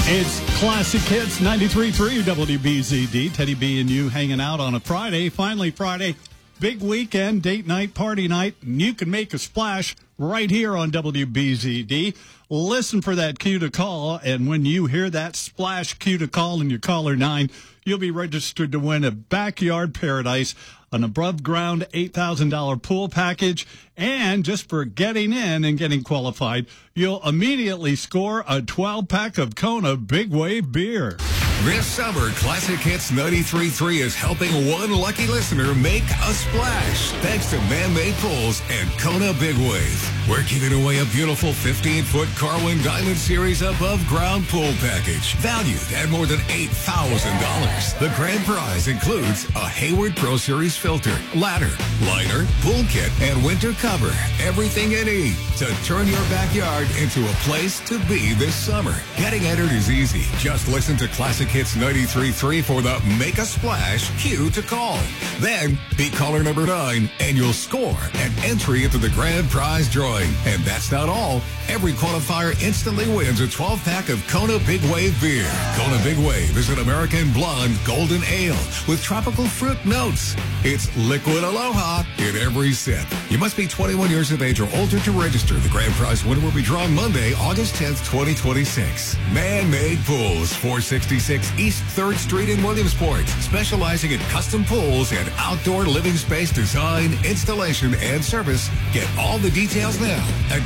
It's Classic Hits 93.3 WBZD. Teddy B and you hanging out on a Friday. Finally Friday. Big weekend, date night, party night. And you can make a splash right here on WBZD. Listen for that cue to call. And when you hear that splash cue to call in your caller 9, you'll be registered to win a Backyard Paradise, an above-ground $8,000 pool package, and just for getting in and getting qualified, you'll immediately score a 12-pack of Kona Big Wave beer. This summer, Classic Hits 93.3 is helping one lucky listener make a splash thanks to Man-Made Pools and Kona Big Wave. We're giving away a beautiful 15-foot Carwin Diamond Series above-ground pool package valued at more than $8,000. The grand prize includes a Hayward Pro Series filter, ladder, liner, pool kit, and winter cover. Everything you need to turn your backyard into a place to be this summer. Getting entered is easy. Just listen to Classic Hits 93.3 for the Make a Splash cue to call. Then be caller number 9 and you'll score an entry into the grand prize drawing. And that's not all. Every qualifier instantly wins a 12-pack of Kona Big Wave beer. Kona Big Wave is an American blonde golden ale with tropical fruit notes. It's liquid aloha in every sip. You must be 21 years of age or older to register. The grand prize winner will be drawn Monday, August 10th, 2026. Man-Made Pools, 466 East 3rd Street in Williamsport, specializing in custom pools and outdoor living space design, installation, and service. Get all the details now at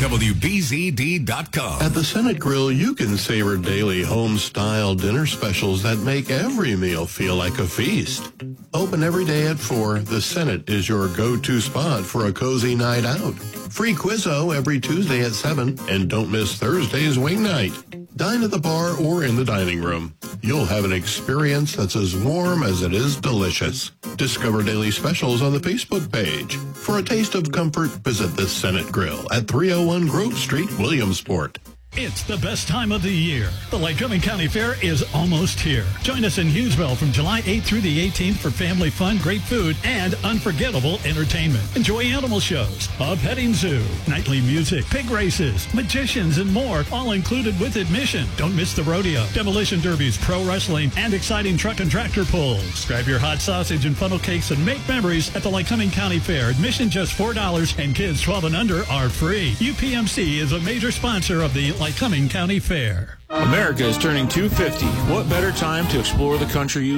WBZD.com. At the Senate Grill, you can savor daily home-style dinner specials that make every meal feel like a feast. Open every day at 4, the Senate is your go-to spot for a cozy night out. Free Quizzo every Tuesday at 7, and don't miss Thursday's wing night. Dine at the bar or in the dining room. You'll have an experience that's as warm as it is delicious. Discover daily specials on the Facebook page. For a taste of comfort, visit the Senate Grill at 301 Grove Street, Williamsport. It's the best time of the year. The Lycoming County Fair is almost here. Join us in Hughesville from July 8th through the 18th for family fun, great food, and unforgettable entertainment. Enjoy animal shows, a petting zoo, nightly music, pig races, magicians, and more, all included with admission. Don't miss the rodeo, demolition derbies, pro wrestling, and exciting truck and tractor pulls. Grab your hot sausage and funnel cakes and make memories at the Lycoming County Fair. Admission just $4, and kids 12 and under are free. UPMC is a major sponsor of the Lycoming County Fair. America is turning 250. What better time to explore the country you